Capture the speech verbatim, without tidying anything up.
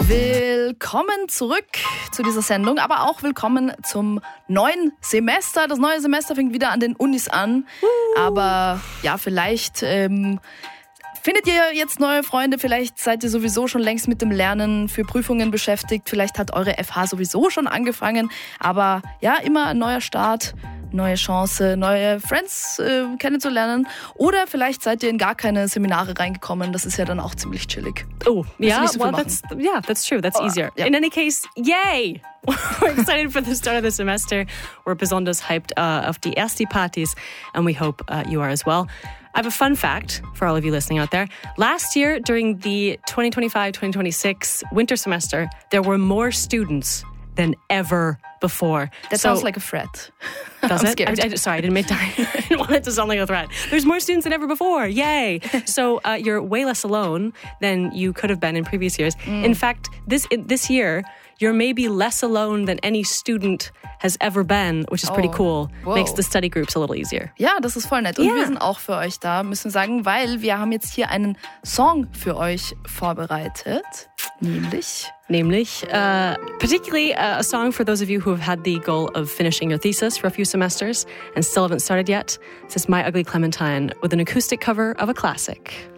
Willkommen zurück zu dieser Sendung, aber auch willkommen zum neuen Semester. Das neue Semester fängt wieder an den Unis an, uh. aber ja, vielleicht ähm, findet ihr jetzt neue Freunde, vielleicht seid ihr sowieso schon längst mit dem Lernen für Prüfungen beschäftigt, vielleicht hat eure F H sowieso schon angefangen, aber ja, immer ein neuer Start. Neue Chance, neue Friends äh, kennenzulernen. Oder vielleicht seid ihr in gar keine Seminare reingekommen. Das ist ja dann auch ziemlich chillig. Oh, yeah, so well, that's, yeah, that's true. That's oh, easier. Yeah. In any case, yay! We're excited for the start of the semester. We're besonders hyped uh, auf die ersten Partys, and we hope uh, you are as well. I have a fun fact for all of you listening out there. Last year, during the twenty twenty-five twenty twenty-six winter semester, there were more students than ever before. That so, sounds like a threat. Does I'm it? scared. I, I, sorry, I didn't, make, I didn't want it to sound like a threat. There's more students than ever before. Yay! So uh, you're way less alone than you could have been in previous years. Mm. In fact, this this year, you're maybe less alone than any student has ever been, which is pretty oh. cool. Whoa. Makes the study groups a little easier. Ja, das ist voll nett. Und yeah. wir sind auch für euch da, müssen wir sagen, weil wir haben jetzt hier einen Song für euch vorbereitet. Nämlich? Nämlich, uh, particularly uh, a song for those of you who have had the goal of finishing your thesis for a few semesters and still haven't started yet. This is My Ugly Clementine with an acoustic cover of a classic.